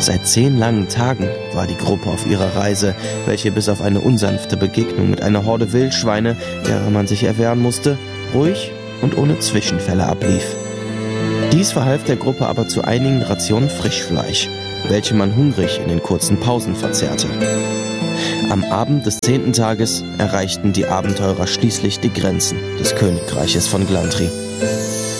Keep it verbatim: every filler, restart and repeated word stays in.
Seit zehn langen Tagen war die Gruppe auf ihrer Reise, welche bis auf eine unsanfte Begegnung mit einer Horde Wildschweine, derer man sich erwehren musste, ruhig und ohne Zwischenfälle ablief. Dies verhalf der Gruppe aber zu einigen Rationen Frischfleisch, welche man hungrig in den kurzen Pausen verzehrte. Am Abend des zehnten Tages erreichten die Abenteurer schließlich die Grenzen des Königreiches von Glantri.